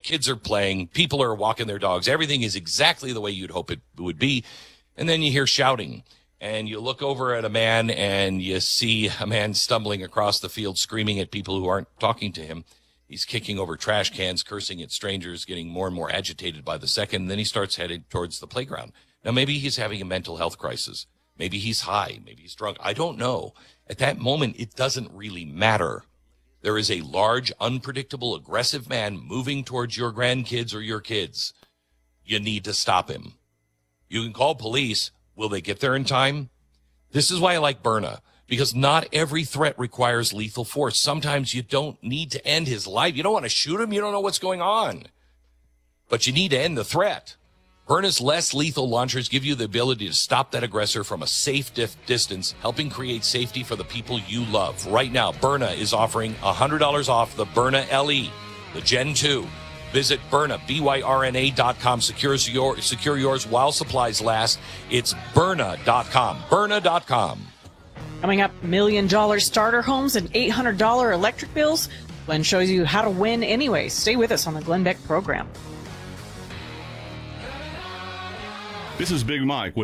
kids are playing, people are walking their dogs. Everything is exactly the way you'd hope it would be. And then you hear shouting, and you look over at a man and you see a man stumbling across the field, screaming at people who aren't talking to him. He's kicking over trash cans, cursing at strangers, getting more and more agitated by the second. And then he starts heading towards the playground. Now, maybe he's having a mental health crisis. Maybe he's high. Maybe he's drunk. I don't know. At that moment, it doesn't really matter. There is a large, unpredictable, aggressive man moving towards your grandkids or your kids. You need to stop him. You can call police. Will they get there in time? This is why I like Berna, because not every threat requires lethal force. Sometimes you don't need to end his life. You don't want to shoot him. You don't know what's going on. But you need to end the threat. Berna's less lethal launchers give you the ability to stop that aggressor from a safe distance, helping create safety for the people you love. Right now, Berna is offering $100 off the Berna LE, the Gen 2. Visit Berna, BYRNA.com. Secure yours while supplies last. It's Berna.com. Berna.com. Coming up, $1 million starter homes and $800 electric bills. Glenn shows you how to win anyway. Stay with us on the Glenn Beck program. This is Big Mike with